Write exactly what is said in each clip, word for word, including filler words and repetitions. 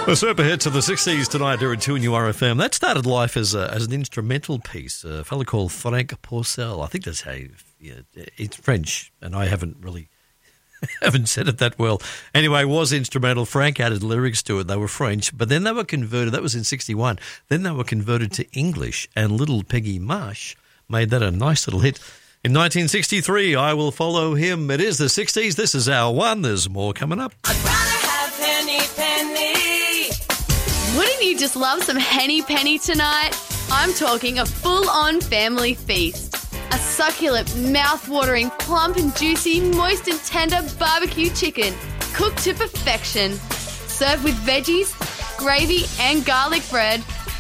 The super hits of the sixties tonight here at two N U R F M. That started life as a, as an instrumental piece. A fellow called Frank Porcel. I think that's how you, yeah, it's French, and I haven't really haven't said it that well. Anyway, it was instrumental. Frank added lyrics to it. They were French, but then they were converted. That was in sixty-one. Then they were converted to English, and little Peggy Marsh made that a nice little hit. In nineteen sixty-three, I Will Follow Him. It is the sixties. This is our one. There's more coming up. I'd rather have Henny Penny. Wouldn't you just love some Henny Penny tonight? I'm talking a full-on family feast. A succulent, mouth-watering, plump and juicy, moist and tender barbecue chicken, cooked to perfection. Served with veggies, gravy and garlic bread.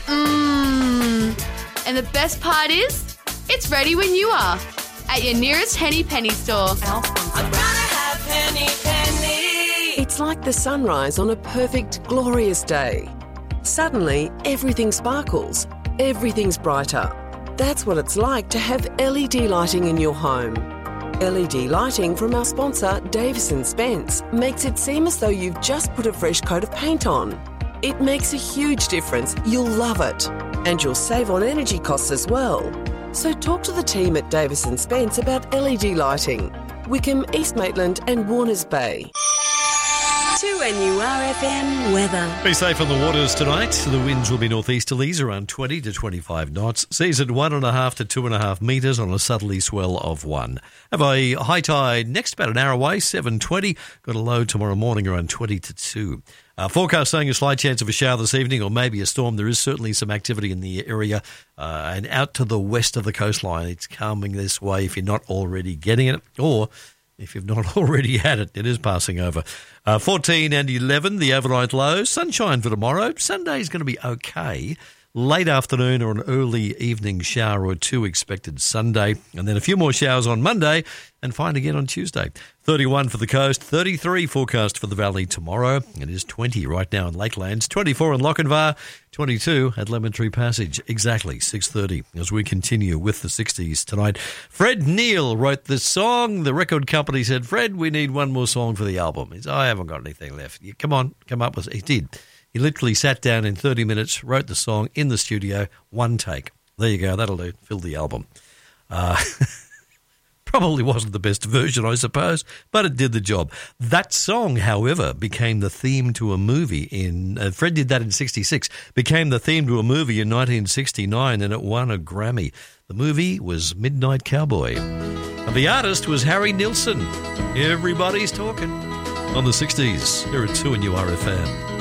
Mmm. And the best part is, it's ready when you are. At your nearest Henny Penny store. I'd rather have Henny Penny. It's like the sunrise on a perfect, glorious day. Suddenly, everything sparkles. Everything's brighter. That's what it's like to have L E D lighting in your home. L E D lighting from our sponsor, Davis and Spence, makes it seem as though you've just put a fresh coat of paint on. It makes a huge difference. You'll love it. And you'll save on energy costs as well. So talk to the team at Davis and Spence about L E D lighting. Wickham, East Maitland and Warners Bay. two N U R F M weather. Be safe on the waters tonight. The winds will be northeasterlies around twenty to twenty-five knots. Seas at one and a half to two and a half metres on a southerly swell of one. Have a high tide next about an hour away, seven twenty. Got a low tomorrow morning around twenty to two. Uh, forecast saying a slight chance of a shower this evening or maybe a storm. There is certainly some activity in the area uh, and out to the west of the coastline. It's coming this way if you're not already getting it, or if you've not already had it, it is passing over. Uh, fourteen and eleven, the overnight lows. Sunshine for tomorrow. Sunday's going to be okay. Late afternoon or an early evening shower or two expected Sunday. And then a few more showers on Monday and fine again on Tuesday. thirty-one for the coast, thirty-three forecast for the valley tomorrow. It is twenty right now in Lakelands, twenty-four in Lochinvar, twenty-two at Lemon Tree Passage. Exactly six thirty as we continue with the sixties tonight. Fred Neil wrote the song. The record company said, Fred, we need one more song for the album. He said, I haven't got anything left. You, come on, come up with it. He did. He literally sat down in thirty minutes, wrote the song in the studio, one take. There you go, that'll do. Fill the album. Uh, probably wasn't the best version, I suppose, but it did the job. That song, however, became the theme to a movie in, uh, Fred did that in sixty-six, became the theme to a movie in nineteen sixty-nine, and it won a Grammy. The movie was Midnight Cowboy. And the artist was Harry Nilsson. Everybody's talking on the sixties here at two N U R F M.